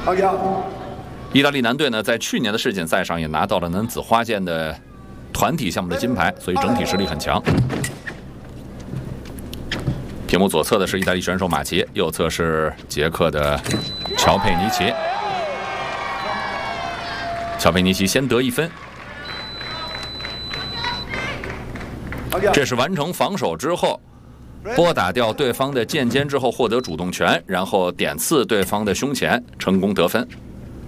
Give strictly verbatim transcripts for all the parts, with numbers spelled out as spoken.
意大利男队呢，在去年的世锦赛上也拿到了男子花剑的团体项目的金牌，所以整体实力很强。屏幕左侧的是意大利选手马奇，右侧是捷克的乔佩尼奇。乔佩尼奇先得一分。 这是完成防守之后，拨打掉对方的剑尖之后获得主动权，然后点刺对方的胸前，成功得分。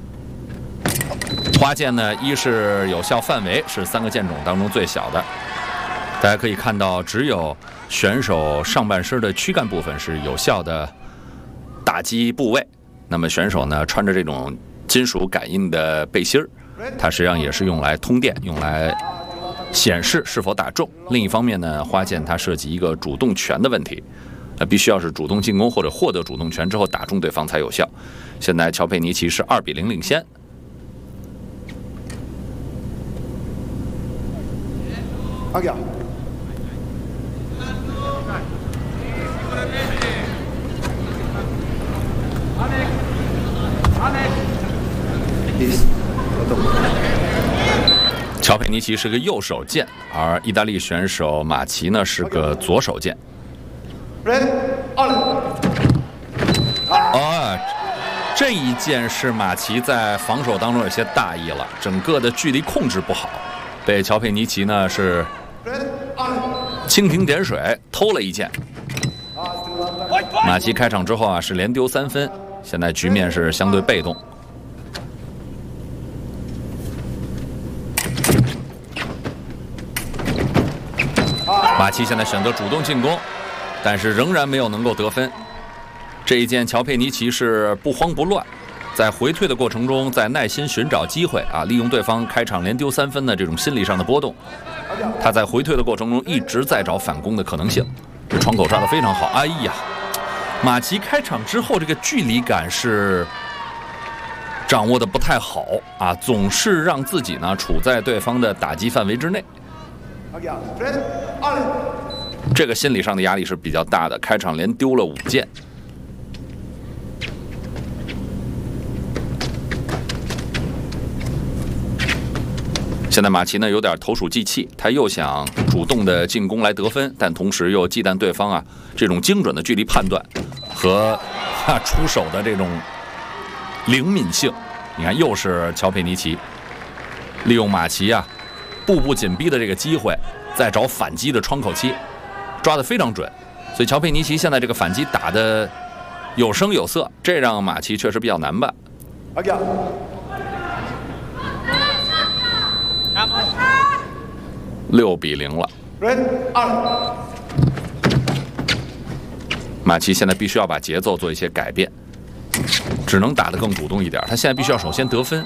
花剑呢，一是有效范围是三个剑种当中最小的，大家可以看到，只有选手上半身的躯干部分是有效的打击部位。那么选手呢，穿着这种金属感应的背心儿，它实际上也是用来通电，用来 显示是否打中。另一方面呢，花剑它涉及一个主动权的问题，呃，必须要是主动进攻或者获得主动权之后打中对方才有效。现在乔佩尼奇是二比零领先。 阿吉。 乔佩尼奇是个右手剑，而意大利选手马奇呢是个左手剑。哦，这一剑是马奇在防守当中有些大意了，整个的距离控制不好，被乔佩尼奇呢是蜻蜓点水偷了一剑。马奇开场之后啊是连丢三分，现在局面是相对被动。 马奇现在选择主动进攻，但是仍然没有能够得分。这一剑乔佩尼奇是不慌不乱，在回退的过程中，在耐心寻找机会啊，利用对方开场连丢三分的这种心理上的波动，他在回退的过程中一直在找反攻的可能性。这窗口抓得非常好，哎呀，马奇开场之后这个距离感是掌握的不太好啊，总是让自己呢处在对方的打击范围之内。 这个心理上的压力是比较大的，开场连丢了五剑。现在马奇呢有点投鼠忌器，他又想主动的进攻来得分，但同时又忌惮对方啊这种精准的距离判断和啊出手的这种灵敏性。你看，又是乔佩尼奇利用马奇啊 步步紧逼的这个机会，在找反击的窗口期，抓得非常准，所以乔佩尼奇现在这个反击打得有声有色，这让马奇确实比较难办。六比零了。马奇现在必须要把节奏做一些改变，只能打得更主动一点。他现在必须要首先得分。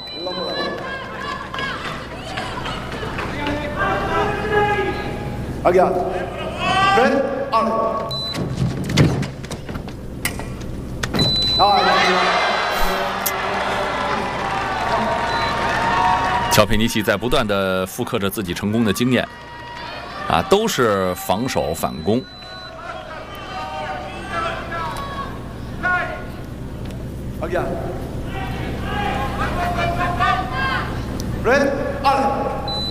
阿吉，人二。 乔佩尼奇在不断的复刻着自己成功的经验，啊，都是防守反攻。 阿吉，人二。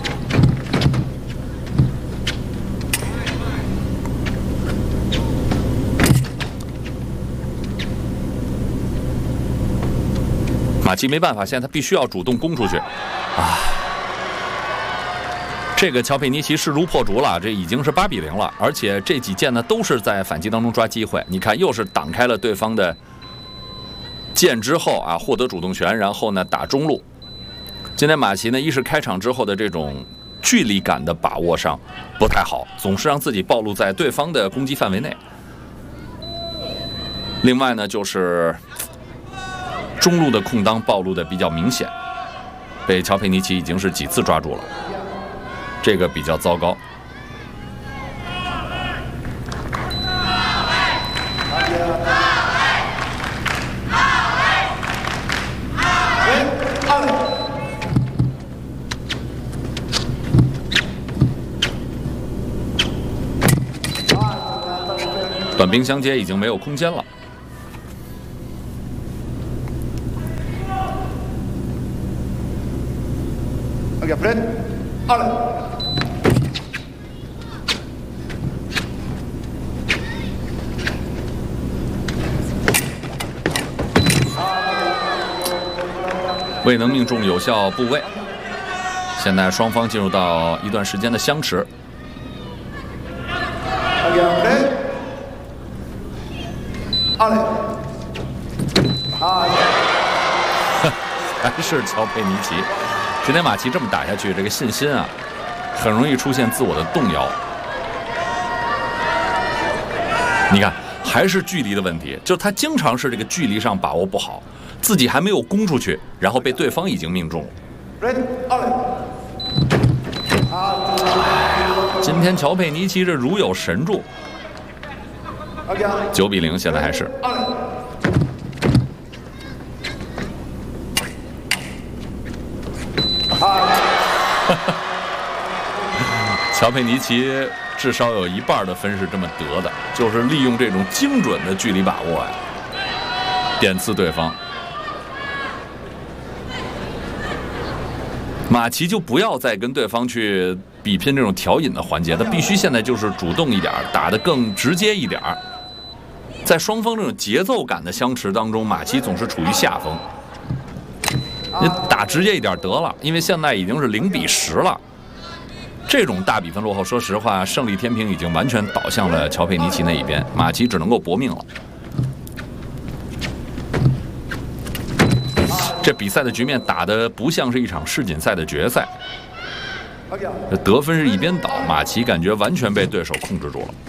马奇没办法，现在他必须要主动攻出去，啊！这个乔佩尼奇势如破竹了，这已经是八比零了，而且这几剑呢都是在反击当中抓机会。你看，又是挡开了对方的剑之后啊，获得主动权，然后呢打中路。今天马奇呢，一是开场之后的这种距离感的把握上不太好，总是让自己暴露在对方的攻击范围内。另外呢，就是 中路的空当暴露的比较明显，被乔佩尼奇已经是几次抓住了，这个比较糟糕。短兵相接已经没有空间了。 OK， prêt， allez。 未能命中有效部位。现在双方进入到一段时间的相持。 OK， prêt， allez。 还是乔佩尼奇。今天马奇这么打下去，这个信心啊，很容易出现自我的动摇。你看，还是距离的问题，就他经常是这个距离上把握不好，自己还没有攻出去，然后被对方已经命中了。今天乔佩尼奇这如有神助。九比零，现在还是。乔佩尼奇至少有一半的分是这么得的，就是利用这种精准的距离把握呀，点刺对方。马奇就不要再跟对方去比拼这种调引的环节，他必须现在就是主动一点，打得更直接一点。在双方这种节奏感的相持当中，马奇总是处于下风。你打直接一点得了，因为现在已经是零比十了。这种大比分落后，说实话，胜利天平已经完全倒向了乔佩尼奇那一边，马奇只能够搏命了。这比赛的局面打得不像是一场世锦赛的决赛，得分是一边倒，马奇感觉完全被对手控制住了。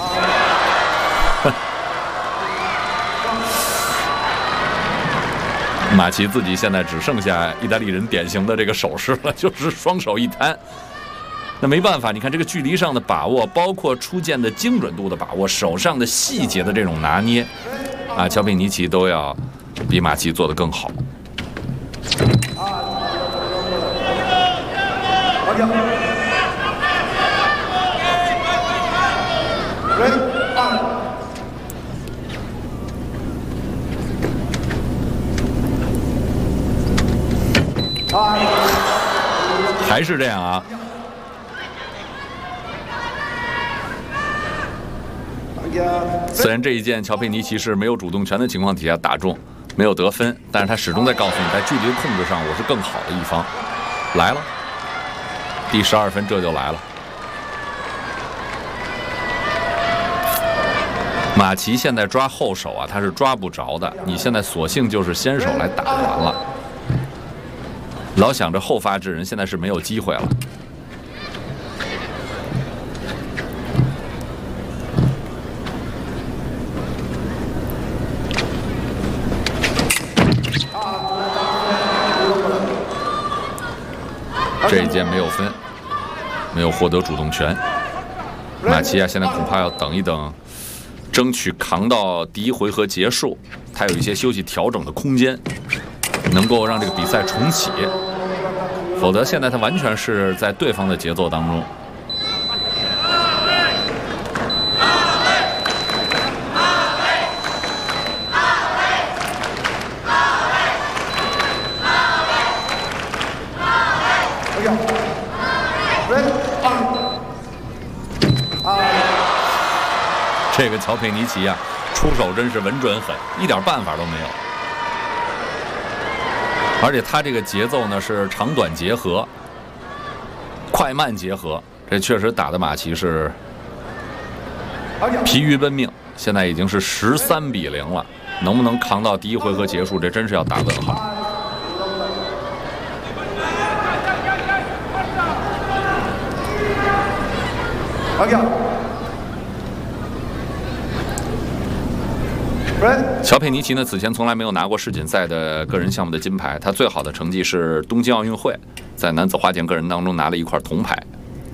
马奇自己现在只剩下意大利人典型的这个手势了，就是双手一摊。那没办法，你看这个距离上的把握，包括出剑的精准度的把握，手上的细节的这种拿捏，啊，乔佩尼奇都要比马奇做得更好。还是这样啊。虽然这一剑乔佩尼奇是没有主动权的情况底下打中，没有得分，但是他始终在告诉你，在距离的控制上我是更好的一方。来了，第十二分这就来了。马奇现在抓后手啊，他是抓不着的，你现在索性就是先手来打完了。老想着后发制人，现在是没有机会了。这一剑没有分，没有获得主动权。马奇啊，现在恐怕要等一等，争取扛到第一回合结束，他有一些休息调整的空间，能够让这个比赛重启。否则现在他完全是在对方的节奏当中。这个乔佩尼奇啊，出手真是稳准狠，一点办法都没有。而且他这个节奏呢是长短结合，快慢结合，这确实打的马奇是疲于奔命。现在已经是十三比零了，能不能扛到第一回合结束，这真是要打问号。乔佩尼奇呢，此前从来没有拿过世锦赛的个人项目的金牌，他最好的成绩是东京奥运会，在男子花剑个人当中拿了一块铜牌。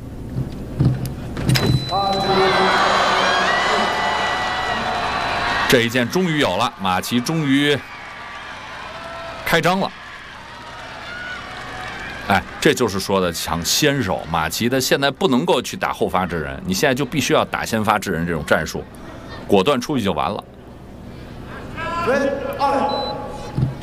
这一剑终于有了，马奇终于开张了。哎，这就是说的抢先手，马奇的现在不能够去打后发制人，你现在就必须要打先发制人这种战术，果断出去就完了。 对，二。